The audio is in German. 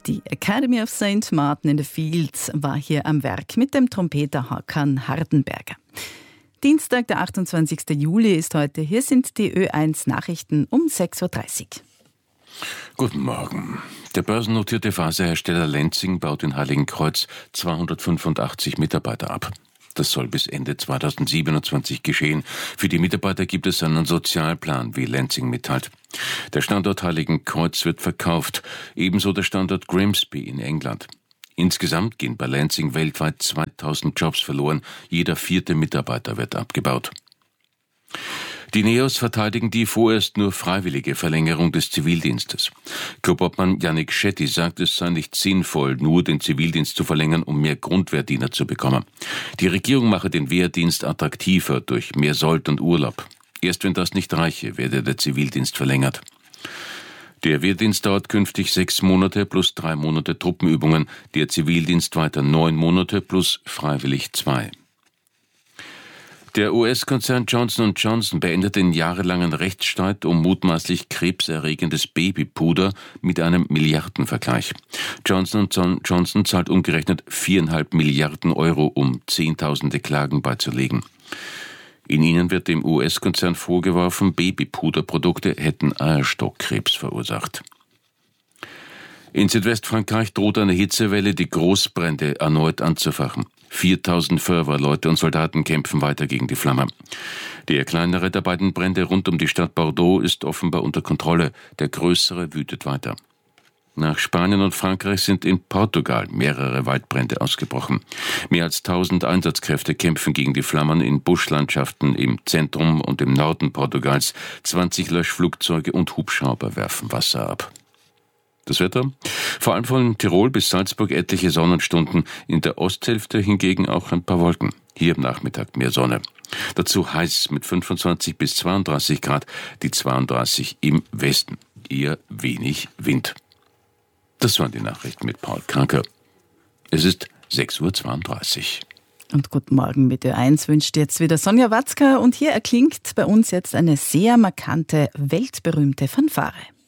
Die Academy of St. Martin in the Fields war hier am Werk mit dem Trompeter Hakan Hardenberger. Dienstag, der 28. Juli ist heute. Hier sind die Ö1 Nachrichten um 6.30 Uhr. Guten Morgen. Der börsennotierte Faserhersteller Lenzing baut in Heiligenkreuz 285 Mitarbeiter ab. Das soll bis Ende 2027 geschehen. Für die Mitarbeiter gibt es einen Sozialplan, wie Lenzing mitteilt. Der Standort Heiligenkreuz wird verkauft, ebenso der Standort Grimsby in England. Insgesamt gehen bei Lenzing weltweit 2000 Jobs verloren. Jeder 4. Mitarbeiter wird abgebaut. Die NEOS verteidigen die vorerst nur freiwillige Verlängerung des Zivildienstes. Clubobmann Yannick Shetty sagt, es sei nicht sinnvoll, nur den Zivildienst zu verlängern, um mehr Grundwehrdiener zu bekommen. Die Regierung mache den Wehrdienst attraktiver durch mehr Sold und Urlaub. Erst wenn das nicht reiche, werde der Zivildienst verlängert. Der Wehrdienst dauert künftig 6 Monate plus 3 Monate Truppenübungen, der Zivildienst weiter 9 Monate plus freiwillig 2. Der US-Konzern Johnson & Johnson beendet den jahrelangen Rechtsstreit um mutmaßlich krebserregendes Babypuder mit einem Milliardenvergleich. Johnson & Johnson zahlt umgerechnet 4,5 Milliarden Euro, um Zehntausende Klagen beizulegen. In ihnen wird dem US-Konzern vorgeworfen, Babypuderprodukte hätten Eierstockkrebs verursacht. In Südwestfrankreich droht eine Hitzewelle, die Großbrände erneut anzufachen. 4000 Feuerwehrleute und Soldaten kämpfen weiter gegen die Flamme. Der kleinere der beiden Brände rund um die Stadt Bordeaux ist offenbar unter Kontrolle. Der größere wütet weiter. Nach Spanien und Frankreich sind in Portugal mehrere Waldbrände ausgebrochen. Mehr als 1000 Einsatzkräfte kämpfen gegen die Flammen in Buschlandschaften im Zentrum und im Norden Portugals. 20 Löschflugzeuge und Hubschrauber werfen Wasser ab. Das Wetter? Vor allem von Tirol bis Salzburg etliche Sonnenstunden, in der Osthälfte hingegen auch ein paar Wolken. Hier am Nachmittag mehr Sonne. Dazu heiß mit 25 bis 32 Grad, die 32 im Westen. Eher wenig Wind. Das waren die Nachrichten mit Paul Kranker. Es ist 6.32 Uhr. Und guten Morgen mit Ö1 wünscht jetzt wieder Sonja Watzka. Und hier erklingt bei uns jetzt eine sehr markante, weltberühmte Fanfare.